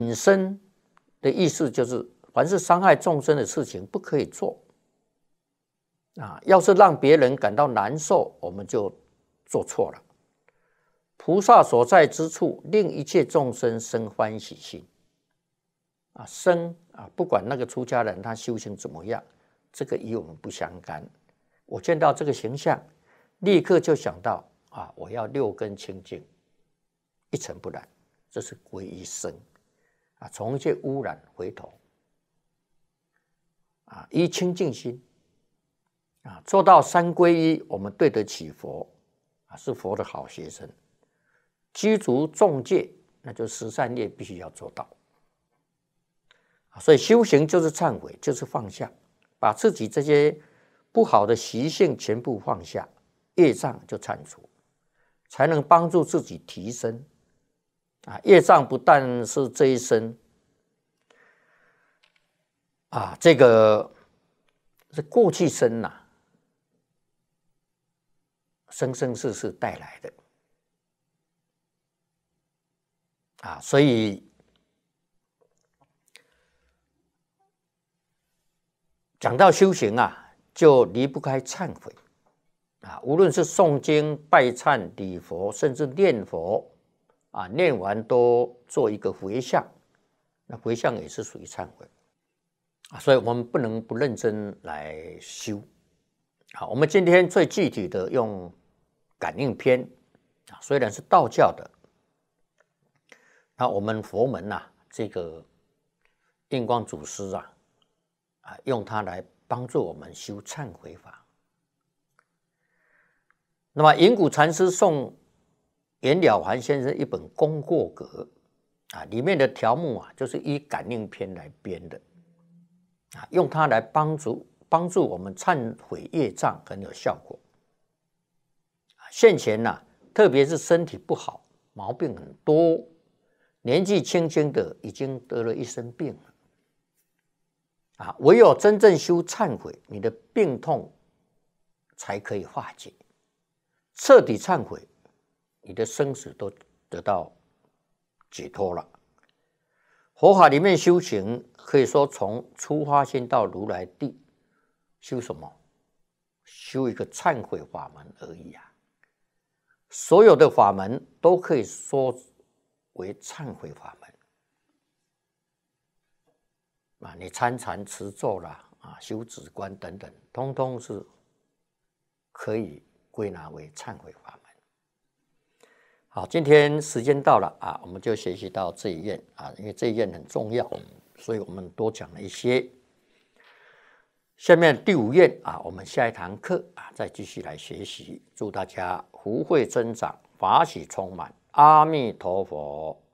隐身的意思就是，凡是伤害众生的事情不可以做。要是让别人感到难受，我们就做错了。菩萨所在之处，令一切众生生欢喜心。不管那个出家人他修行怎么样，这个与我们不相干。我见到这个形象，立刻就想到我要六根清净，一尘不染，这是皈依生。从一切污染回头，依清净心，做到三皈依，我们对得起佛，是佛的好学生。居足众戒，那就十善业必须要做到。所以修行就是忏悔，就是放下，把自己这些不好的习性全部放下，业障就忏除，才能帮助自己提升。业障不但是这一生这个是过去生生生世世带来的所以讲到修行就离不开忏悔无论是诵经、拜忏、礼佛，甚至念佛念完都做一个回向，那回向也是属于忏悔所以我们不能不认真来修。我们今天最具体的用感应篇虽然是道教的，那我们佛门这个印光祖师用它来帮助我们修忏悔法。那么云谷禅师送袁了凡先生一本《功过格》里面的条目就是依感应篇来编的用它来帮助我们忏悔业障很有效果。现前特别是身体不好，毛病很多，年纪轻轻的已经得了一身病了唯有真正修忏悔，你的病痛才可以化解，彻底忏悔，你的生死都得到解脱了。佛法里面修行可以说从出发心到如来地，修什么？修一个忏悔法门而已所有的法门都可以说为忏悔法门你参禅持咒修止观等等，通通是可以归纳为忏悔法门。好，今天时间到了我们就学习到这一愿因为这一愿很重要，所以我们多讲了一些。下面第五愿我们下一堂课再继续来学习。祝大家福慧增长，法喜充满。阿弥陀佛。